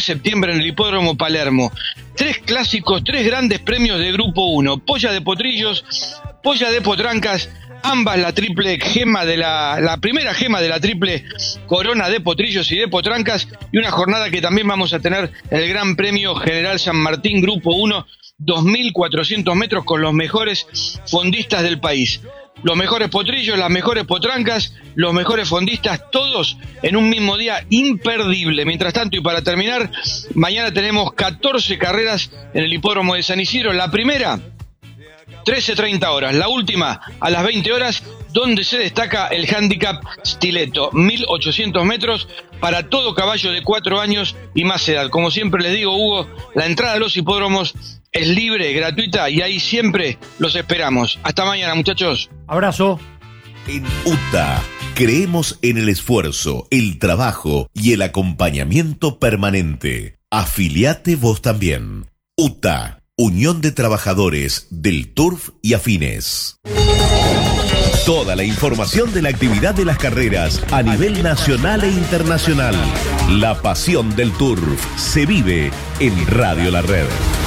septiembre en el Hipódromo Palermo. 3 clásicos, 3 grandes premios de Grupo 1. Polla de Potrillos, Polla de Potrancas, ambas la triple gema de la primera gema de la triple corona de Potrillos y de Potrancas, y una jornada que también vamos a tener el Gran Premio General San Martín Grupo 1, 2.400 metros con los mejores fondistas del país. Los mejores potrillos, las mejores potrancas, los mejores fondistas, todos en un mismo día imperdible. Mientras tanto, y para terminar, mañana tenemos 14 carreras en el Hipódromo de San Isidro. La primera, 13:30 horas. La última, a las 20 horas, donde se destaca el handicap Stiletto, 1.800 metros para todo caballo de 4 años y más edad. Como siempre les digo, Hugo, la entrada a los hipódromos es libre, gratuita, y ahí siempre los esperamos. Hasta mañana, muchachos. Abrazo. En UTA creemos en el esfuerzo, el trabajo y el acompañamiento permanente. Afiliate vos también. UTA, Unión de Trabajadores del Turf y Afines. Toda la información de la actividad de las carreras a nivel nacional e internacional. La pasión del Turf se vive en Radio La Red.